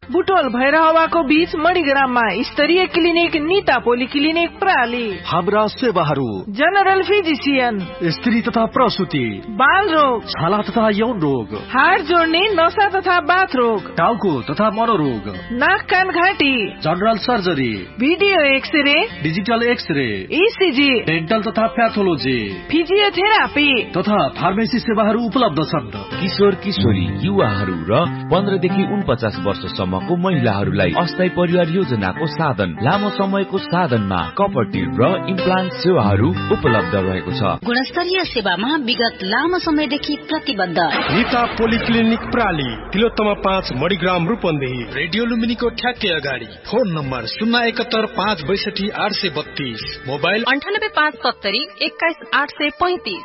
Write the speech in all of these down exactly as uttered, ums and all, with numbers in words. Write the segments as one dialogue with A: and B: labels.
A: बुटोल भैरहवाको बीच मणिग्राममा स्तरीय क्लिनिक निता पोली क्लिनिक प्राली।
B: हाम्रा सेवाहरू
A: जनरल फिजिशियन,
B: स्त्री तथा प्रसूति,
A: बाल रोग,
B: छाला तथा यौन रोग,
A: हाड जोड्ने, नसा तथा बाथ रोग,
B: टाउको तथा मनोरोग,
A: नाक कान घाँटी,
B: general surgery,
A: video x-ray,
B: digital x-ray,
A: ECG,
B: dental तथा प्याथोलोजी,
A: फिजियोथेरापी
B: तथा फार्मेसी सेवाहरू उपलब्ध छन्।
C: किशोर किशोरी, युवाहरू र पन्ध्रदेखि उनपचास वर्षसम्मको महिलाहरूलाई अस्थायी परिवार योजनाको साधन, लामो समयको साधनमा कपरटिभ र इम्प्लान्ट सेवाहरू उपलब्ध रहेको छ।
D: गुणस्तरीय सेवामा विगत लामो समयदेखि प्रतिबद्ध
E: निता पोलिक्लिनिक प्राली, तिलोत्तमा पाँच, मणिग्राम, रूपन्देही।
F: रेडियो लुम्बिनीको ठ्याक्कै अगाडि। फोन नम्बर शून्य एकहत्तर पाँच बैसठी आठ सय बत्तीस, मोबाइल
D: अन्ठानब्बे पाँच सत्तरी एक्काइस आठ सय पैंतीस।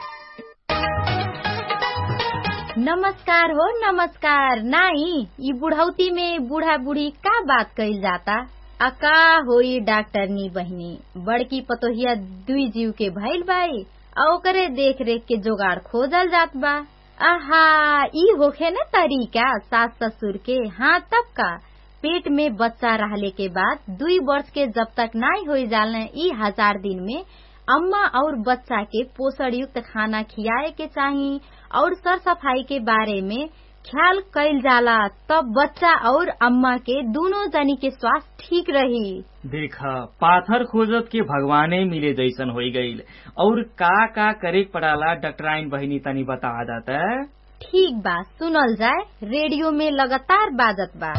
G: नमस्कार हो नमस्कार। नाई ई बुढ़ौती में बूढ़ा बूढ़ी का बात कइल जाता। अका होई डॉक्टरनी बहिनी, बड़की पतोहिया दुई जीव के भइल बाई, आ ओकरे देख रेख के जोगाड़ खोजल जात बा। आहा, ई होखे न तरीका सास ससुर के। हाँ तब का पेट में बच्चा रहले के बाद दुई वर्ष के जब तक नाई हो जालने ई हजार दिन में अम्मा और बच्चा के पोषण युक्त खाना खियाए के चाहिए और सर सफाई के बारे में ख्याल कैल जाला, तब बच्चा और अम्मा के दोनों जनी के स्वास्थ्य ठीक रही।
H: देखा पाथर खोजत के भगवाने मिले जैसन हो गई। और का का करे पड़ाला डॉक्टराइन बहिनी तनी बता जाता है।
G: ठीक बा, सुनल जाए। रेडियो में लगातार बाजत बा।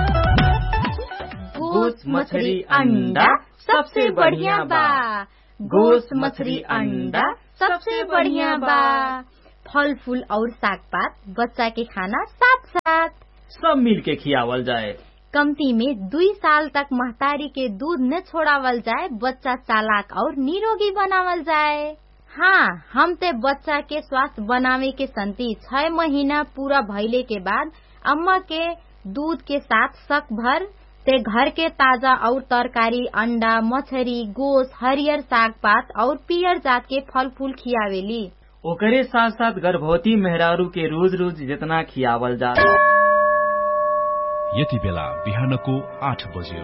G: गोश्त मछली अंडा सबसे बढ़िया बा, गोश्त मछली अंडा सबसे बढ़िया बा। फल फूल और साग पात बच्चा के खाना साथ साथ
H: सब मिल के खियावल जाए।
G: कमती में दुई साल तक महतारी के दूध न छोड़ावल जाए, बच्चा चालाक और निरोगी बनावल जाए। हाँ, हम ते बच्चा के स्वास्थ्य बनावे के संति छह महीना पूरा भइले के बाद अम्मा के दूध के साथ शक भर ते घर के ताजा और तरकारी, अंडा, मछली, गोश्त, हरियर साग पात और पियर जात के फल फूल खियावेली।
H: ओकरे साथ साथ गर्भवती मेहरारू के रोज रोज जितना खियावल जा।
I: यति बेला बिहानको आठ बज्यो।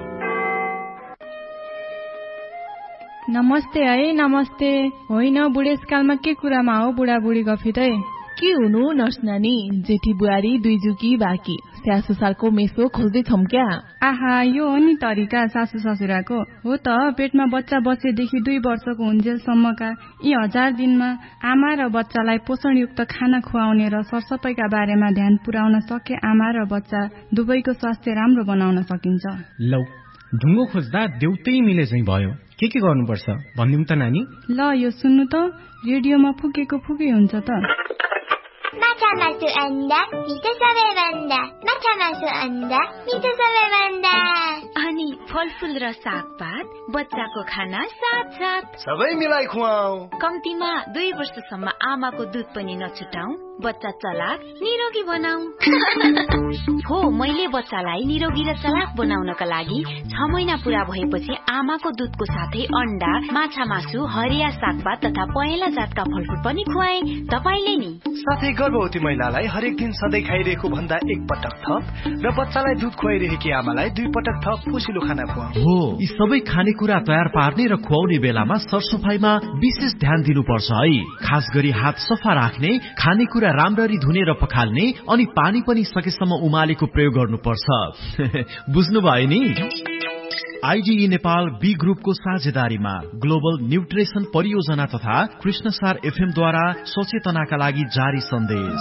J: नमस्ते है, नमस्ते। होइन, बुढेसकालमा के कुरामा हो बुढा बुढी गफितै?
K: के हुनु नर्स नानी, जेठी बुहारी दुई जुकी बाँकी सासु ससुराको मेसो खोज्दै छौं क्या?
J: आहा, यो हो नि तरिका सासु ससुराको। हो त, पेटमा बच्चा बसेदेखि दुई वर्षको हुन्जेलसम्मका यी हजार दिनमा आमा र बच्चालाई पोषणयुक्त खाना खुवाउने र सरसफाइका बारेमा ध्यान पुर्याउन सके आमा र बच्चा दुवैको स्वास्थ्य राम्रो बनाउन सकिन्छ।
E: लौ, ढुङ्गो खोज्दा देउतै मिले झै भयो। के के गर्नुपर्छ भनिदिउँ त नानी?
J: ल, यो सुन्नु त, रेडियोमा फुकेको फुकै हुन्छ त।
L: माछा मासु अन्डा मिठो सबैभन्दा, माछा मासु अन्डा मिठो सबैभन्दा।
D: अनि फलफूल र सागपात बच्चाको खाना साथ साथ
B: सबै मिलाई खुवाऊ।
D: कम्तीमा दुई वर्षसम्म आमाको दुध पनि नछुटाऊ, बच्चा चलाक निरोगी बनाऊ। हो, मैले बच्चालाई निरोगी र चलाक बनाउनका लागि छ महिना पूरा भएपछि आमाको दुधको साथै अंडा, माछा मासु, हरिया सागपात तथा पहेँला जातका फलफूल पनि खुवाए। तपाईले नि
B: साथै गर्भवती महिलालाई हरेक दिन सधैँ खाइरहेको भन्दा एक पटक थप र बच्चालाई दुध खुवाइरहेकी आमालाई दुई पटक थप पोषिलो खाना खुवाऊ।
I: हो, यी सबै खानेकुरा तयार पार्ने र खुवाउने बेलामा सरसफाइमा विशेष ध्यान दिनुपर्छ है। खास गरी हात सफा राख्ने, खानेकुरा राम्ररी धुने र पखाल्ने, अनि पानी पनि सकेसम्म उमालेको प्रयोग गर्नुपर्छ। बुझ्नुभयो नि? आईडीई नेपाल बी ग्रुपको साझेदारीमा ग्लोबल न्यूट्रिसन परियोजना तथा कृष्णसार एफएम द्वारा सचेतनाका लागि जारी सन्देश।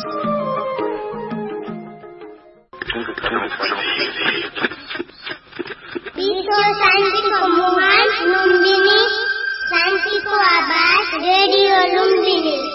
L: शान्तिको मुहान लुम्बिनी, शान्तिको आवाज रेडियो लुम्बिनी।